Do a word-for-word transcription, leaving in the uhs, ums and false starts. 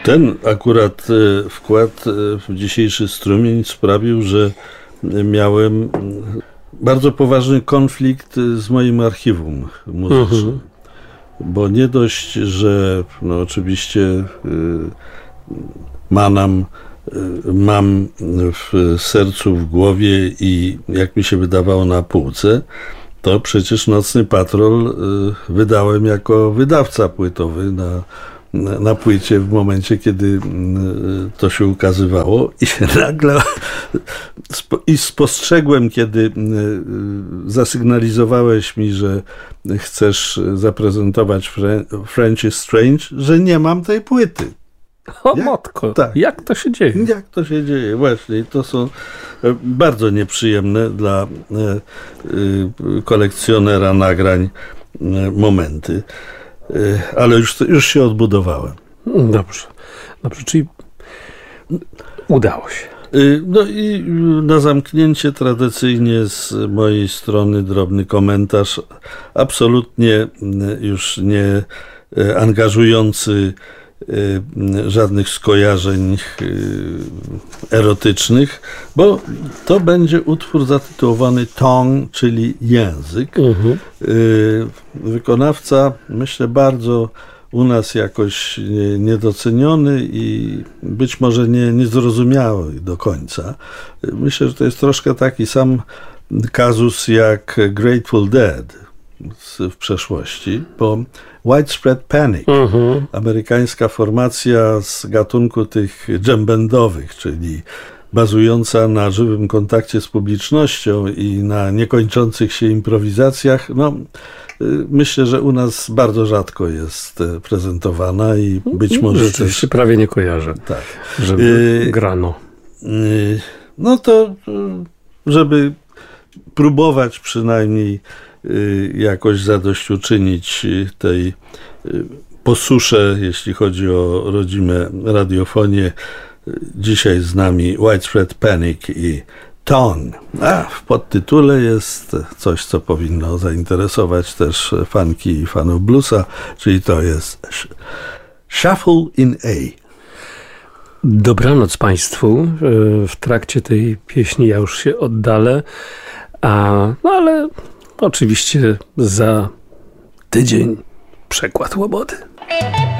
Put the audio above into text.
Ten akurat wkład w dzisiejszy strumień sprawił, że miałem bardzo poważny konflikt z moim archiwum muzycznym. Mhm. Bo nie dość, że no oczywiście y, manam, y, mam w sercu, w głowie i jak mi się wydawało na półce, to przecież Nocny Patrol y, wydałem jako wydawca płytowy na, na, na płycie w momencie, kiedy y, to się ukazywało i się nagle spo, i spostrzegłem, kiedy y, zasygnalizowałeś mi, że chcesz zaprezentować Fre- French is Strange, że nie mam tej płyty. O jak, matko, tak. jak to się dzieje? Jak to się dzieje, właśnie. I to są bardzo nieprzyjemne dla kolekcjonera nagrań momenty. Ale już, już się odbudowałem. Dobrze. Dobrze, czyli udało się. No i na zamknięcie tradycyjnie z mojej strony drobny komentarz, absolutnie już nie angażujący żadnych skojarzeń erotycznych, bo to będzie utwór zatytułowany Tongue, czyli język. Mhm. Wykonawca, myślę, bardzo u nas jakoś niedoceniony i być może nie, niezrozumiały do końca. Myślę, że to jest troszkę taki sam kazus jak Grateful Dead w przeszłości, bo Widespread Panic, uh-huh. amerykańska formacja z gatunku tych dżem bandowych, czyli bazująca na żywym kontakcie z publicznością i na niekończących się improwizacjach, no myślę, że u nas bardzo rzadko jest prezentowana i być może rzeczywiście też prawie nie kojarzę, tak, żeby y- grano. Y- no to żeby próbować przynajmniej jakoś zadośćuczynić tej posusze, jeśli chodzi o rodzime radiofonię. Dzisiaj z nami Widespread Panic i Tongue. A w podtytule jest coś, co powinno zainteresować też fanki i fanów bluesa, czyli to jest Shuffle in A. Dobranoc Państwu. W trakcie tej pieśni ja już się oddalę, a, no ale oczywiście za tydzień przekład Łobody.